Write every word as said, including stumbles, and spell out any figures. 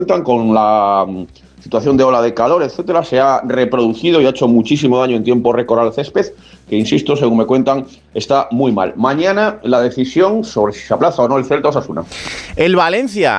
con la situación de ola de calor, etcétera, se ha reproducido y ha hecho muchísimo daño en tiempo récord al césped, que insisto, según me cuentan, está muy mal. Mañana la decisión sobre si se aplaza o no el Celta Osasuna. El Valencia